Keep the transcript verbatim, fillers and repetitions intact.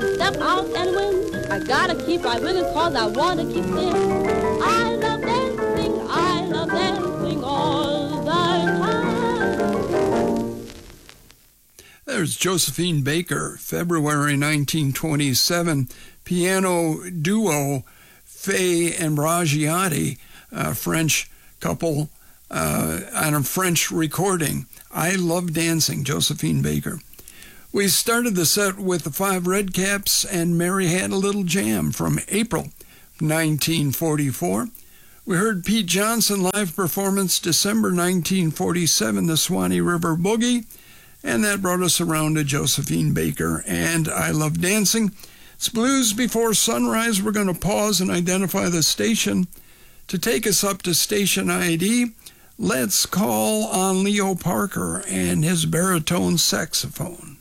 step out and win. I gotta keep right with it cause I wanna keep fit. I love dancing, I love dancing all the time. There's Josephine Baker, February nineteen twenty-seven, piano duo Faye Ambrosiati, a French couple uh, on a French recording. I Love Dancing, Josephine Baker. We started the set with the Five Redcaps and Mary Had a Little Jam from April nineteen forty-four. We heard Pete Johnson live performance December nineteen forty-seven, the Swanee River Boogie, and that brought us around to Josephine Baker and I Love Dancing. It's Blues Before Sunrise. We're going to pause and identify the station. To take us up to station I D, let's call on Leo Parker and his baritone saxophone.